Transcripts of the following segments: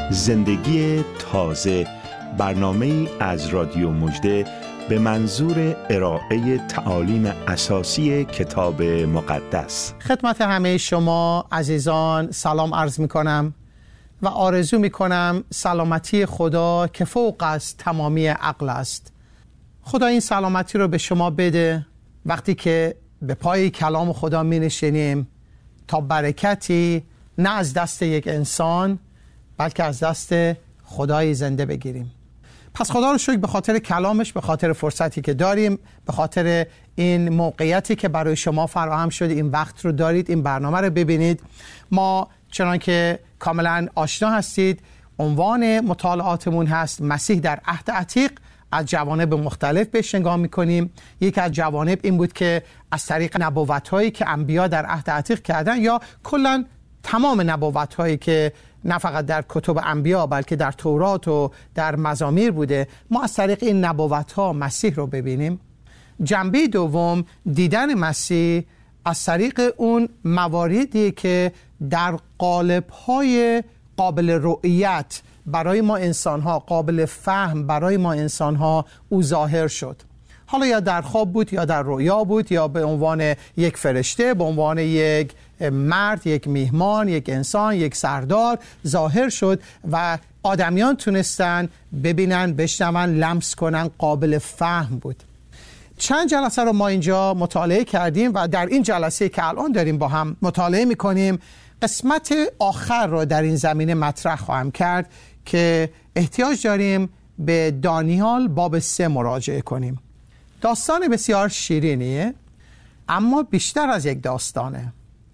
زندگی تازه، برنامه‌ای از رادیو مژده به منظور ارائه تعالیم اساسی کتاب مقدس. خدمت همه شما عزیزان سلام عرض می‌کنم و آرزو می‌کنم سلامتی خدا که فوق از تمامی عقل است. خدا این سلامتی رو به شما بده وقتی که به پای کلام خدا می‌نشینیم تا برکتی نه از دست یک انسان بلکه از دست خدای زنده بگیریم. پس خدا رو شکر به خاطر کلامش، به خاطر فرصتی که داریم، به خاطر این موقعیتی که برای شما فراهم شده، این وقت رو دارید این برنامه رو ببینید. ما چنان که کاملا آشنا هستید عنوان مطالعاتمون هست مسیح در عهد عتیق. از جوانب مختلف بهش نگاه میکنیم. یکی از جوانب این بود که از طریق نبوت‌هایی که انبیا در عهد عتیق کردن یا کلا تمام نبوت‌هایی که نه فقط در کتب انبیا بلکه در تورات و در مزامیر بوده، ما از طریق این نبوت‌ها مسیح رو ببینیم. جنبه دوم دیدن مسیح از طریق اون مواردی که در قالب‌های قابل رؤیت برای ما انسان‌ها، قابل فهم برای ما انسان‌ها او ظاهر شد. حالا یا در خواب بود یا در رؤیا بود یا به عنوان یک فرشته، به عنوان یک مرد، یک میهمان، یک انسان، یک سردار ظاهر شد و آدمیان تونستن ببینن، بشنون، لمس کنن، قابل فهم بود. چند جلسه رو ما اینجا مطالعه کردیم و در این جلسه که الان داریم با هم مطالعه میکنیم قسمت آخر رو در این زمینه مطرح خواهم کرد که احتیاج داریم به دانیال باب 3 مراجعه کنیم. داستان بسیار شیرینیه اما بیشتر از یک داستانه،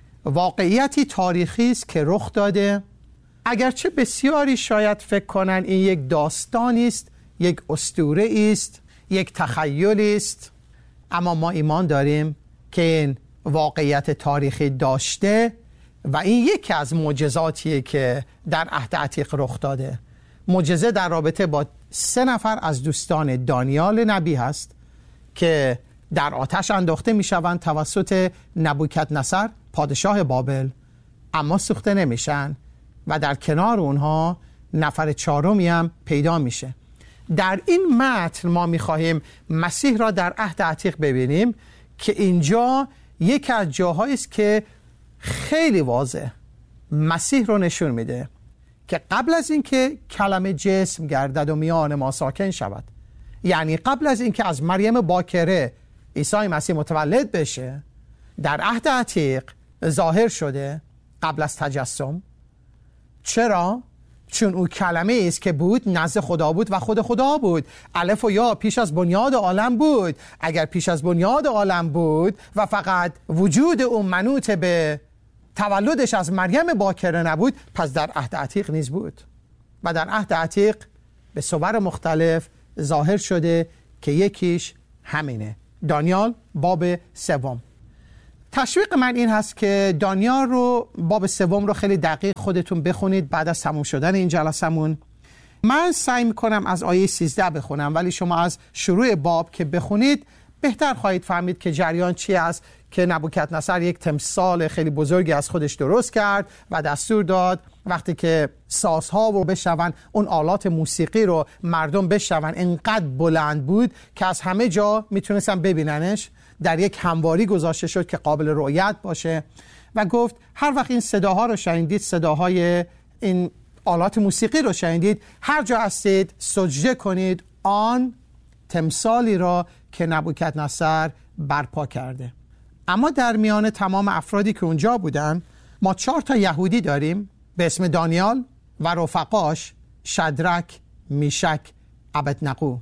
واقعیتی تاریخی است که رخ داده. اگرچه بسیاری شاید فکر کنن این یک داستانی است، یک اسطوره است، یک تخیلی است، اما ما ایمان داریم که این واقعیت تاریخی داشته و این یکی از معجزاتیه که در عهد عتیق رخ داده. معجزه در رابطه با 3 نفر از دوستان دانیال نبی هست که در آتش انداخته میشوند توسط نبوکدنصر پادشاه بابل، اما سوخته نمیشن و در کنار اونها نفر 4می هم پیدا میشه. در این متن ما میخواهیم مسیح را در عهد عتیق ببینیم که اینجا یکی از جاهایی است که خیلی واضح مسیح رو نشون میده که قبل از اینکه کلمه جسم گردد و میان ما ساکن شود، یعنی قبل از اینکه از مریم باکره عیسی مسیح متولد بشه، در عهد عتیق ظاهر شده قبل از تجسم. چرا؟ چون او کلمه است که بود، نزد خدا بود و خود خدا بود. الف و یا پیش از بنیاد عالم بود. اگر پیش از بنیاد عالم بود و فقط وجود او منوط به تولدش از مریم باکره نبود، پس در عهد عتیق نیز بود و در عهد عتیق به صور مختلف ظاهر شده که یکیش همینه. دانیال باب 3. تشویق من این هست که دانیال رو باب 3 رو خیلی دقیق خودتون بخونید بعد از تموم شدن این جلسمون. من سعی میکنم از آیه 13 بخونم، ولی شما از شروع باب که بخونید بهتر خواهید فهمید که جریان چی است که نبوکدنصر یک تمثال خیلی بزرگی از خودش درست کرد و دستور داد وقتی که سازها رو بشنون، اون آلات موسیقی رو مردم بشنون، اینقدر بلند بود که از همه جا میتونستن ببیننش. در یک همواری گذاشته شد که قابل رؤیت باشه و گفت هر وقت این صداها رو شنیدید، صداهای این آلات موسیقی رو شنیدید، هر جا هستید سجده کنید آن تمثالی را که نبوکدنصر برپا کرده. اما در میان تمام افرادی که اونجا بودن ما 4 یهودی داریم به اسم دانیال و رفقاش شدرک، میشک، ابدنغو.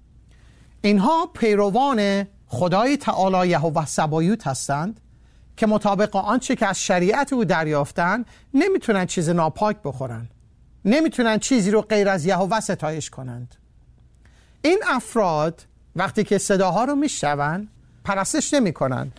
اینها پیروان خدای تعالی یهوه سبایوت هستند که مطابق آنچه که از شریعت او دریافتن نمیتونن چیز ناپاک بخورن، نمیتونن چیزی رو غیر از یهوه ستایش کنند. این افراد وقتی که صداها رو میشنون پرستش نمی کنند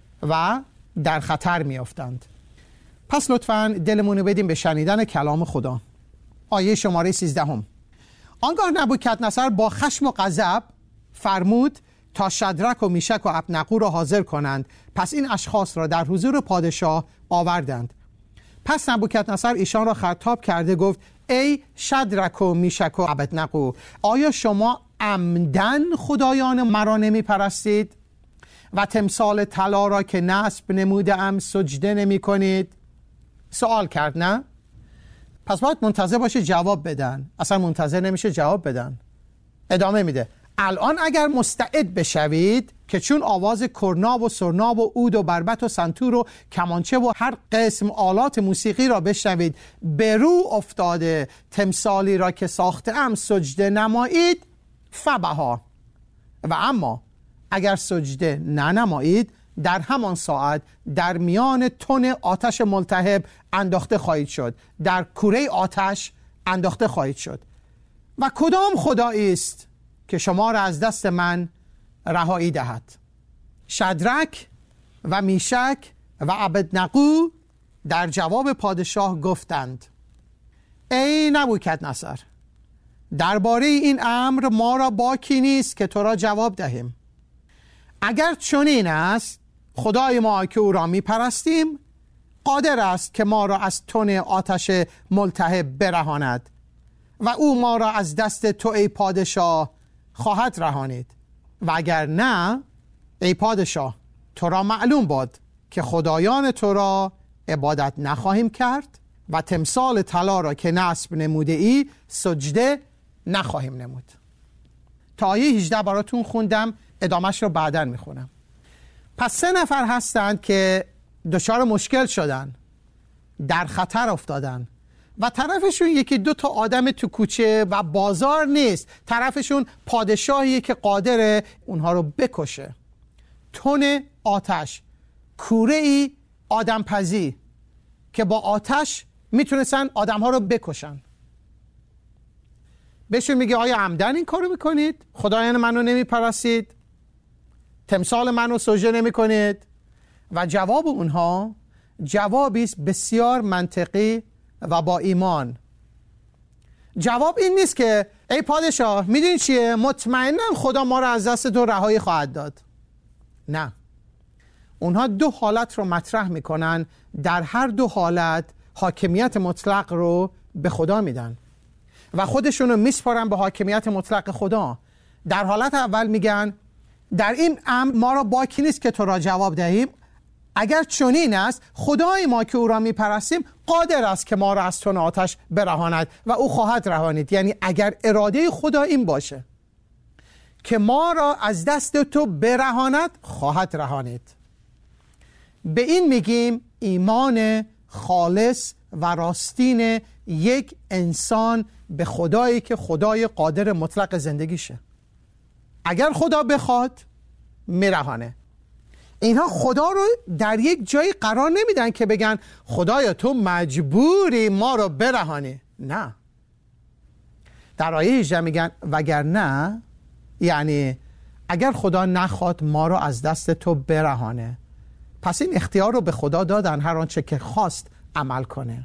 و در خطر میافتند. پس لطفاً دلمونو بدیم به شنیدن کلام خدا. آیه شماره 13. آنگاه نبوکدنصر با خشم و غضب فرمود تا شدرک و میشک و ابدنغو را حاضر کنند. پس این اشخاص را در حضور پادشاه آوردند. پس نبوکدنصر ایشان را خطاب کرده گفت ای شدرک و میشک و عبدنغو، آیا شما عمدن خدایان مرا نمی پرستید و تمثال طلا را که نصب نموده ام سجده نمی کنید؟ سوال کرد نه؟ پس باید منتظر باشه جواب بدن. اصلا منتظر نمیشه جواب بدن. ادامه میده الان اگر مستعد بشوید که چون آواز کرناب و سرناب و عود و بربط و سنتور و کمانچه و هر قسم آلات موسیقی را بشنوید به رو افتاده تمثالی را که ساخته ام سجده نمایید فبها، و اما اگر سجده ننمایید در همان ساعت در میان تن آتش ملتهب انداخته خواهید شد، در کوره آتش انداخته خواهید شد. و کدام خدایی است که شما را از دست من رهایی دهد؟ شدرک و میشک و عبدنغو در جواب پادشاه گفتند ای نبوکدنصر، درباره این امر ما را باکی نیست که تو را جواب دهیم. اگر چنین است خدای ما که او را می پرستیم قادر است که ما را از تن آتش ملتهب برهاند و او ما را از دست تو ای پادشاه خواهد رهانید، و اگر نه ای پادشاه تو را معلوم باد که خدایان تو را عبادت نخواهیم کرد و تمثال طلا را که نصب نموده ای سجده نخواهیم نمود. تا آیه 18 براتون خوندم، ادامش رو بعداً میخونم. پس 3 نفر هستند که دچار مشکل شدن، در خطر افتادن و طرفشون یکی 2 تا آدم تو کوچه و بازار نیست، طرفشون پادشاهیه که قادره اونها رو بکشه. تن آتش، کوره ای آدم پزی که با آتش میتونستن آدم ها رو بکشن. بهشون میگه آیا عمدن این کارو میکنید؟ خدایان منو نمیپرستید؟ تمثال منو سجده نمی کنید؟ و جواب اونها جوابی است بسیار منطقی و با ایمان. جواب این نیست که ای پادشاه میدونی چیه؟ مطمئنم خدا ما رو از دست تو رهایی خواهد داد. نه، اونها 2 حالت رو مطرح میکنن، در هر 2 حالت حاکمیت مطلق رو به خدا میدن و خودشون رو میسپارن به حاکمیت مطلق خدا. در حالت اول میگن در این امر ما را باکی نیست که تو را جواب دهیم، اگر چنین است خدای ما که او را میپرستیم قادر است که ما را از تن آتش برهاند و او خواهد رهانید. یعنی اگر اراده خدا این باشه که ما را از دست تو برهاند خواهد رهانید. به این میگیم ایمان خالص و راستین یک انسان به خدایی که خدای قادر مطلق زندگیشه. اگر خدا بخواد میرهانه. اینها خدا رو در یک جایی قرار نمیدن که بگن خدایا تو مجبوری ما رو برهانی. نه، در آیه 18 میگن وگرنه، یعنی اگر خدا نخواد ما رو از دست تو برهانه، پس این اختیار رو به خدا دادن هر آنچه که خواست عمل کنه.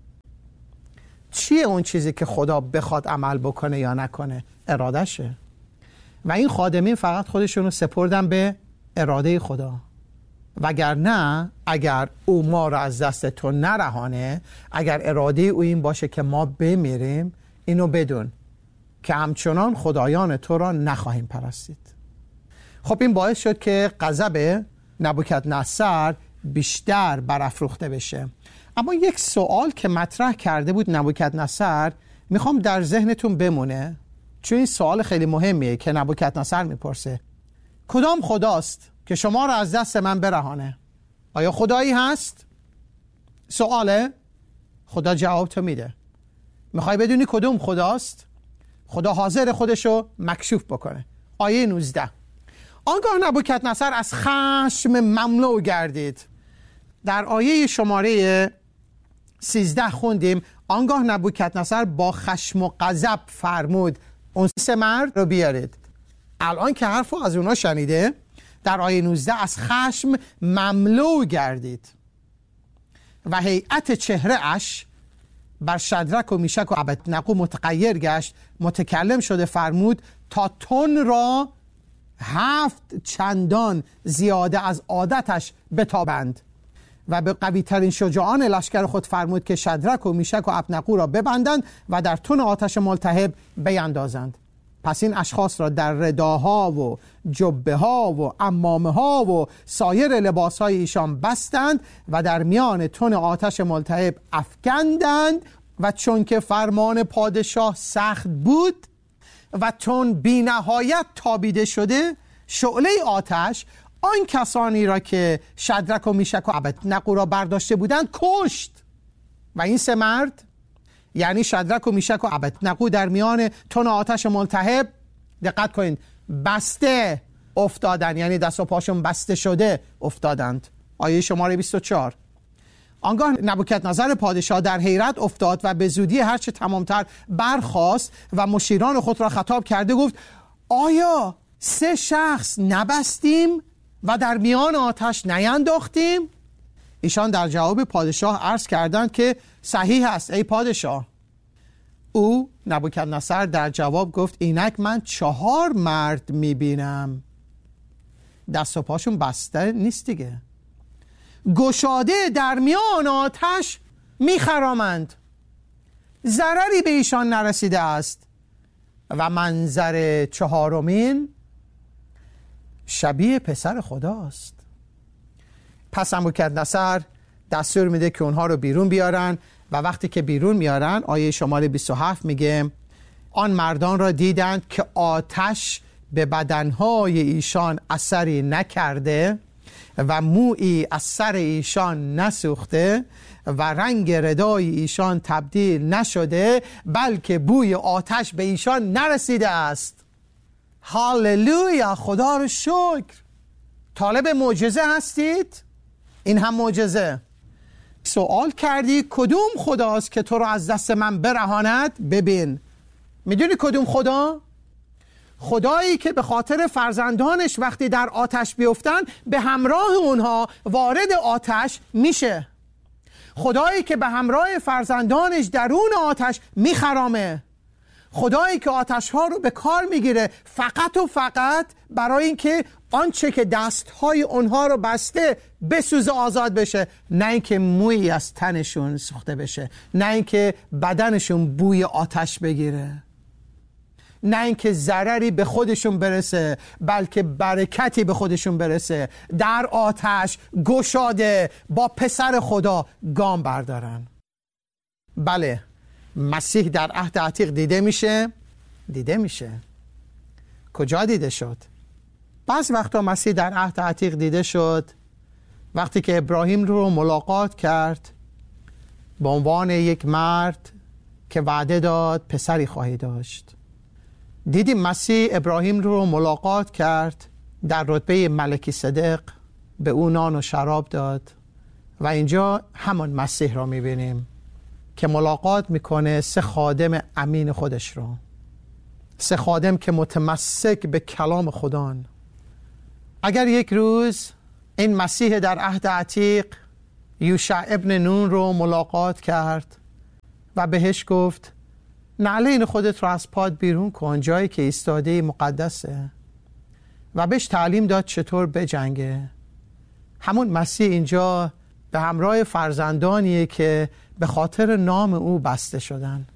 چیه اون چیزی که خدا بخواد عمل بکنه یا نکنه؟ ارادشه. و این خادمین فقط خودشون رو سپردن به اراده خدا. وگرنه اگر او ما رو از دست تو نرهانه، اگر اراده او این باشه که ما بمیریم، اینو بدون که همچنان خدایان تو را نخواهیم پرستید. خب این باعث شد که غضب نبوکدنصر بیشتر برافروخته بشه. اما یک سوال که مطرح کرده بود نبوکدنصر میخوام در ذهنتون بمونه، چون این سوال خیلی مهمیه که نبوکدنصر میپرسه. کدام خداست که شما را از دست من برهانه؟ آیا خدایی هست؟ سواله؟ خدا جواب تو میده. میخوای بدونی کدوم خداست؟ خدا حاضر خودشو مکشوف بکنه. آیه 19: آنگاه نبوکدنصر از خشم مملو گردید. در آیه شماره 13 خوندیم آنگاه نبوکدنصر با خشم و غضب فرمود اون 3 مرد رو بیارید. الان که حرفو از اونا شنیده، در آیه 19 از خشم مملو گردید و هیئت چهره اش بر شدرک و میشک و عبدنغو متغیر گشت، متکلم شده فرمود تا تن را 7 چندان زیاده از عادتش بتابند و به قوی ترین شجاعان لشکر خود فرمود که شدرک و میشک و ابدنغو را ببندند و در تن آتش ملتهب بیندازند. پس این اشخاص را در رداها و جبه ها و عمامه ها و سایر لباس های ایشان بستند و در میان تن آتش ملتهب افکندند و چون که فرمان پادشاه سخت بود و تن بی نهایت تابیده شده، شعله آتش آن کسانی را که شدرک و میشک و ابدنغو را برداشته بودند کشت. و این سه مرد، یعنی شدرک و میشک و ابدنغو، در میان تن آتش ملتهب، دقت کنید، بسته افتادند، یعنی دست و پاشون بسته شده افتادند. آیه شماره 24. آنگاه نبوکدنضر پادشاه در حیرت افتاد و به زودی هرچه تمامتر برخاست و مشیران خود را خطاب کرده گفت: آیا 3 شخص نبستیم و در میان آتش نینداختیم؟ ایشان در جواب پادشاه عرض کردند که صحیح است ای پادشاه. او نبوکدنضر در جواب گفت: اینک من 4 مرد میبینم، دست و پاشون بسته نیست دیگه، گشاده در میان آتش میخرامند، ضرری به ایشان نرسیده است. و منظر 4مین شبیه پسر خداست. پس نبوکدنضر دستور میده که اونها رو بیرون بیارن و وقتی که بیرون میارن، آیه شماره 27 میگه: آن مردان را دیدند که آتش به بدنهای ایشان اثری نکرده و مویی از سر ایشان نسوخته و رنگ ردای ایشان تبدیل نشده، بلکه بوی آتش به ایشان نرسیده است. هاللویا، خدا رو شکر. طالب معجزه هستید؟ این هم معجزه. سوال کردی کدوم خداست که تو رو از دست من برهاند؟ ببین، میدونی کدوم خدا؟ خدایی که به خاطر فرزندانش وقتی در آتش بیفتن به همراه اونها وارد آتش میشه. خدایی که به همراه فرزندانش درون آتش میخرامه. خدایی که آتش ها رو به کار میگیره فقط و فقط برای اینکه آنچه که دستهای اونها رو بسته بسوزه، آزاد بشه، نه اینکه مویی از تنشون سوخته بشه، نه اینکه بدنشون بوی آتش بگیره، نه اینکه ضرری به خودشون برسه، بلکه برکتی به خودشون برسه. در آتش گشاده با پسر خدا گام بردارن. بله، مسیح در عهد عتیق دیده میشه. کجا دیده شد؟ بعض وقتا مسیح در عهد عتیق دیده شد وقتی که ابراهیم رو ملاقات کرد به عنوان یک مرد که وعده داد پسری خواهی داشت. دیدیم مسیح ابراهیم رو ملاقات کرد در رتبه ملکی صدق، به او نان و شراب داد. و اینجا همان مسیح رو میبینیم که ملاقات میکنه 3 خادم امین خودش رو، 3 خادم که متمسک به کلام خدان. اگر یک روز این مسیح در عهد عتیق یوشع ابن نون رو ملاقات کرد و بهش گفت نعلین خودت رو از پاد بیرون کن، جایی که ایستاده مقدسه، و بهش تعلیم داد چطور بجنگه، همون مسیح اینجا به همراه فرزندانیه که به خاطر نام او بسته شدن،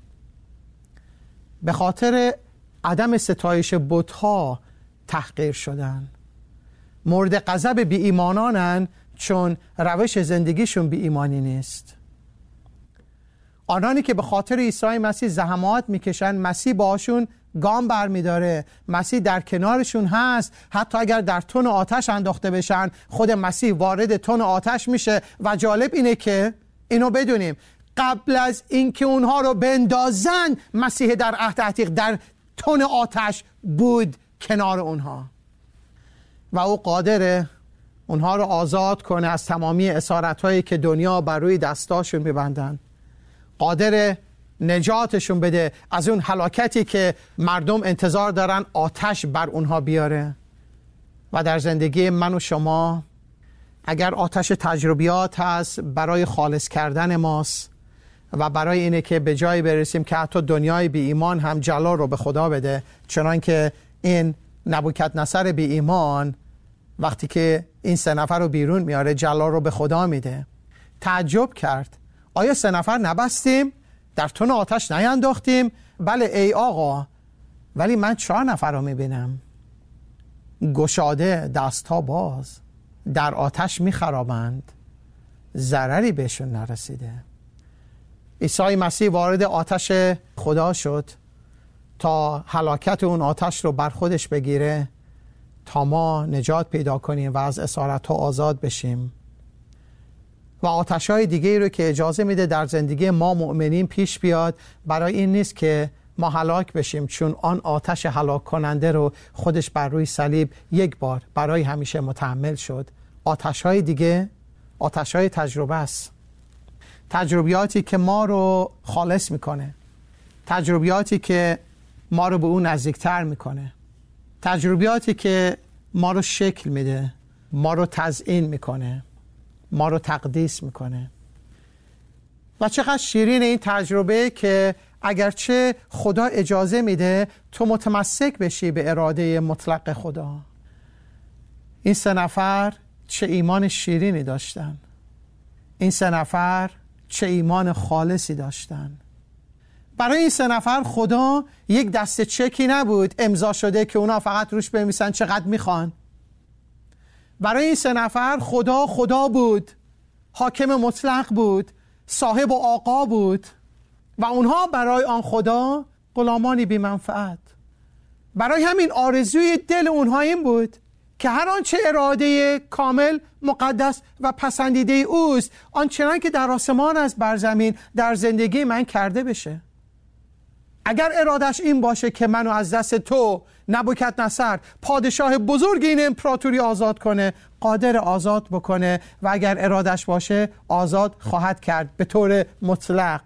به خاطر عدم ستایش بت‌ها تحقیر شدن، مورد غضب بی ایمانانن چون روش زندگیشون بی ایمانی نیست. آنانی که به خاطر عیسی مسیح زحمات میکشن، مسیح باشون گام برمیداره، مسیح در کنارشون هست. حتی اگر در تن آتش انداخته بشن، خود مسیح وارد تن آتش میشه. و جالب اینه که اینو بدونیم، قبل از اینکه اونها رو بندازن، مسیح در عهد عتیق در تن آتش بود کنار اونها و او قادره اونها رو آزاد کنه از تمامی اسارت‌هایی که دنیا بر روی دستاشون میبندن، قادره نجاتشون بده از اون هلاکتی که مردم انتظار دارن آتش بر اونها بیاره. و در زندگی من و شما اگر آتش تجربیات هست، برای خالص کردن ماست و برای اینه که به جایی برسیم که حتی دنیای بی ایمان هم جلال رو به خدا بده، چنان که این نبوکدنصر بی ایمان وقتی که این 3 نفر رو بیرون میاره جلال رو به خدا میده. تعجب کرد. آیا 3 نفر نبستیم؟ در تن آتش نینداختیم؟ بله ای آقا، ولی من 4 نفر رو میبینم، گشاده، دستها باز، در آتش میخرامند، ضرری بهشون نرسیده. عیسی مسیح وارد آتش خدا شد تا هلاکت اون آتش رو بر خودش بگیره تا ما نجات پیدا کنیم و از اسارت‌ها آزاد بشیم. و آتش‌های دیگه رو که اجازه میده در زندگی ما مؤمنین پیش بیاد، برای این نیست که ما هلاک بشیم، چون آن آتش هلاک کننده رو خودش بر روی صلیب یک بار برای همیشه متحمل شد. آتش‌های دیگه آتش‌های تجربه است، تجربیاتی که ما رو خالص میکنه، تجربیاتی که ما رو به اون نزدیکتر میکنه، تجربیاتی که ما رو شکل میده، ما رو تزیین میکنه، ما رو تقدیس میکنه. و چقدر شیرین این تجربه که اگرچه خدا اجازه میده تو متمسک بشی به اراده مطلق خدا. این 3 نفر چه ایمان شیرینی داشتن، این 3 نفر چه ایمان خالصی داشتن. برای این 3 نفر خدا یک دسته چکی نبود امضا شده که اونا فقط روش بنویسن چقدر میخوان. برای این 3 نفر خدا بود، حاکم مطلق بود، صاحب و آقا بود و اونها برای آن خدا غلامانی بی منفعت. برای همین آرزوی دل اونها این بود که هر آنچه اراده کامل، مقدس و پسندیده اوست آنچنان که در آسمان است بر زمین در زندگی من کرده بشه. اگر ارادش این باشه که منو از دست تو نبوکدنصر پادشاه بزرگ این امپراتوری آزاد کنه، قادر آزاد بکنه و اگر ارادش باشه آزاد خواهد کرد به طور مطلق.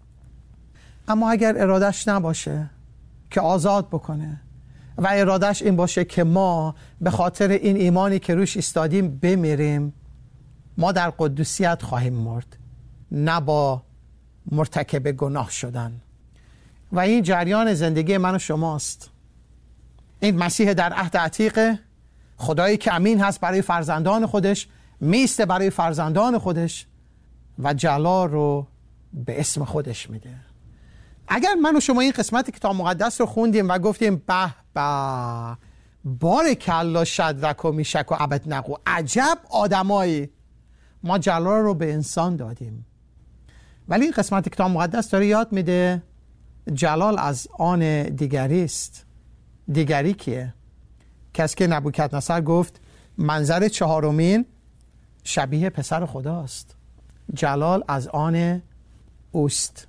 اما اگر ارادش نباشه که آزاد بکنه و ارادش این باشه که ما به خاطر این ایمانی که روش ایستادیم بمیریم، ما در قدوسیت خواهیم مرد، نه با مرتکب گناه شدن. و این جریان زندگی من و شماست. این مسیح در عهد عتیق، خدایی که امین هست برای فرزندان خودش، میسته برای فرزندان خودش و جلال رو به اسم خودش میده. اگر من و شما این قسمت کتاب مقدس رو خوندیم و گفتیم به به، بارکالله شدرک و میشک و ابدنغو، عجب آدمایی، ما جلال رو به انسان دادیم. ولی این قسمت کتاب مقدس داره یاد میده جلال از آن دیگری است. دیگری کیه؟ کسی که نبوکدنصر گفت منظر 4 شبیه پسر خداست. جلال از آن اوست.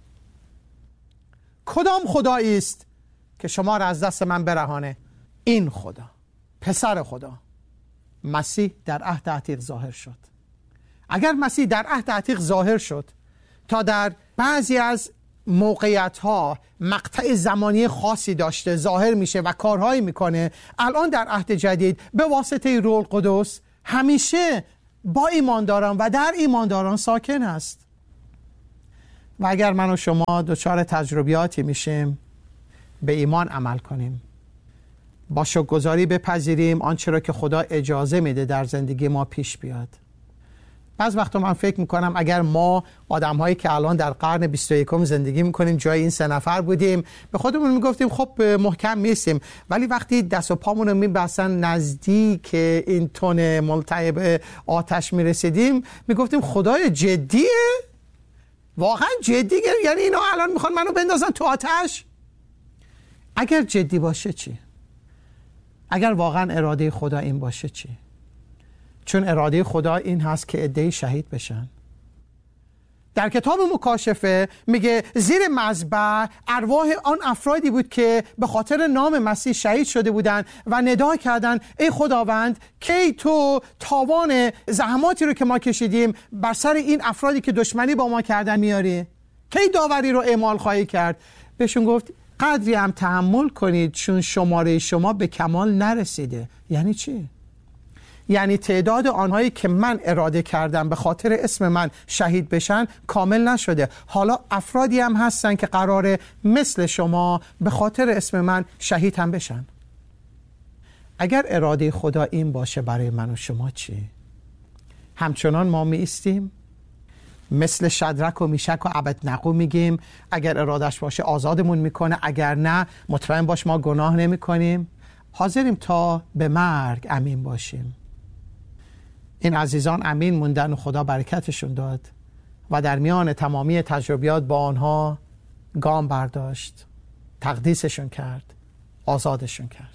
کدام خدایی است که شما را از دست من برهانه؟ این خدا، پسر خدا، مسیح در عهد عتیق ظاهر شد. اگر مسیح در عهد عتیق ظاهر شد تا در بعضی از موقعیت‌ها مقطع زمانی خاصی داشته ظاهر میشه و کارهایی میکنه، الان در عهد جدید به واسطه روح القدس همیشه با ایمانداران و در ایمانداران ساکن است. و اگر من و شما دچار تجربیاتی میشیم، به ایمان عمل کنیم، با شکرگزاری بپذیریم آنچه را که خدا اجازه میده در زندگی ما پیش بیاد. بعض وقتا من فکر میکنم اگر ما آدم‌هایی که الان در قرن 21 زندگی میکنیم جای این 3 نفر بودیم، به خودمون میگفتیم خب محکم میستیم، ولی وقتی دست و پامون رو میبستن نزدیک این تن ملتهب آتش میرسیدیم، میگفتیم خدای جدیه؟ واقعا جدی؟ یعنی اینا الان میخوان منو بندازن تو آتش؟ اگر جدی باشه چی؟ اگر واقعا اراده خدا این باشه چی؟ چون اراده خدا این هست که عده‌ای شهید بشن. در کتاب مکاشفه میگه زیر مذبح ارواح آن افرادی بود که به خاطر نام مسیح شهید شده بودن و ندا کردن ای خداوند کی تو تاوان زحماتی رو که ما کشیدیم بر سر این افرادی که دشمنی با ما کردن میاری؟ کی داوری رو اعمال خواهی کرد؟ بهشون گفت قدری هم تحمل کنید چون شماره شما به کمال نرسیده. یعنی چی؟ یعنی تعداد آنهایی که من اراده کردم به خاطر اسم من شهید بشن کامل نشده. حالا افرادی هم هستن که قراره مثل شما به خاطر اسم من شهید هم بشن. اگر اراده خدا این باشه برای من و شما چی؟ همچنان ما می ایستیم مثل شدرک و میشک و ابدنغو میگیم اگر ارادش باشه آزادمون میکنه، اگر نه مطمئن باش ما گناه نمی کنیم. حاضریم تا به مرگ امین باشیم. این عزیزان امین موندن و خدا برکتشون داد و در میان تمامی تجربیات با آنها گام برداشت، تقدیسشون کرد، آزادشون کرد.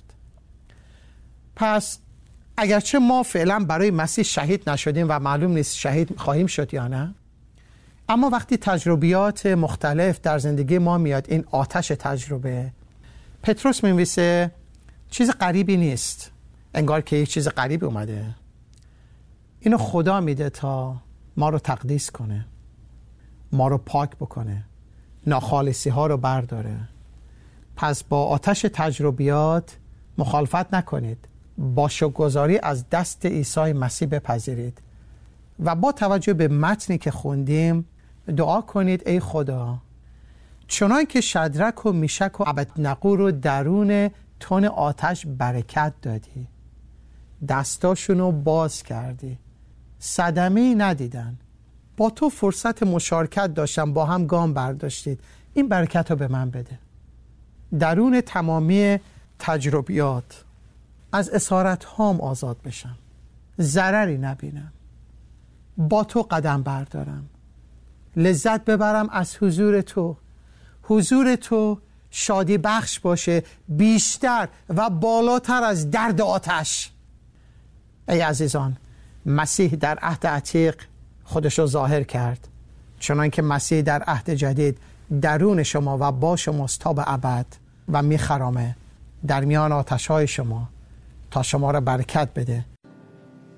پس اگرچه ما فعلا برای مسیح شهید نشدیم و معلوم نیست شهید خواهیم شد یا نه، اما وقتی تجربیات مختلف در زندگی ما میاد، این آتش تجربه، پتروس می‌نویسه چیز غریبی نیست، انگار که یک چیز غریبی اومده. اینو خدا میده تا ما رو تقدیس کنه، ما رو پاک بکنه، ناخالصی ها رو برداره. پس با آتش تجربیات مخالفت نکنید، با شکرگزاری از دست عیسی مسیح بپذیرید و با توجه به متنی که خوندیم دعا کنید ای خدا چنان که شدرک و میشک و ابدنغو رو درون تن آتش برکت دادی، دستاشونو باز کردی، صدمه‌ای ندیدن، با تو فرصت مشارکت داشتن، با هم گام برداشتید، این برکت رو به من بده. درون تمامی تجربیات از اسارت هام آزاد بشم، ضرری نبینم، با تو قدم بردارم، لذت ببرم از حضور تو. حضور تو شادی بخش باشه بیشتر و بالاتر از درد آتش. ای عزیزان، مسیح در عهد عتیق خودش رو ظاهر کرد، چنان که مسیح در عهد جدید درون شما و با شماست تا به ابد و میخرامه در میان آتش‌های شما تا شما را برکت بده